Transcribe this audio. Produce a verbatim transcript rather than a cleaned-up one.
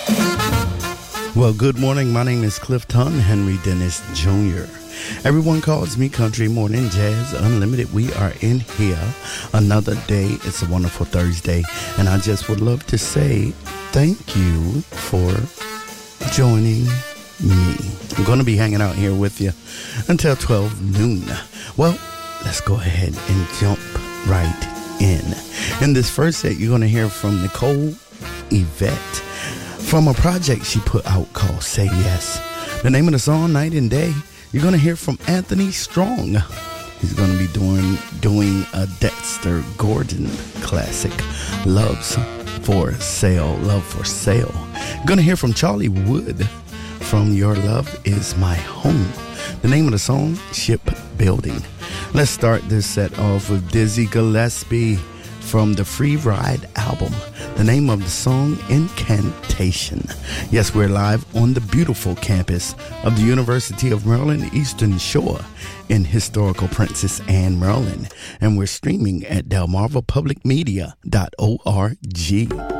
Well, good morning. My name is Clifton Henry Dennis Junior Everyone calls me Country Morning Jazz Unlimited. We are in here another day. It's a wonderful Thursday, and I just would love to say thank you for joining me. I'm going to be hanging out here with you until twelve noon. Well, let's go ahead and jump right in. In this first set, you're going to hear from Nicole Yvette from a project she put out called Say Yes. The name of the song, Night and Day. You're going to hear from Anthony Strong. He's going to be doing doing a Dexter Gordon classic, Love's for Sale, Love for Sale. You're going to hear from Charlie Wood from Your Love Is My Home. The name of the song, Shipbuilding. Let's start this set off with Dizzy Gillespie from the Free Ride album. The name of the song, Incantation. Yes, we're live on the beautiful campus of the University of Maryland Eastern Shore in historical Princess Anne, Maryland. And we're streaming at delmarva public media dot org.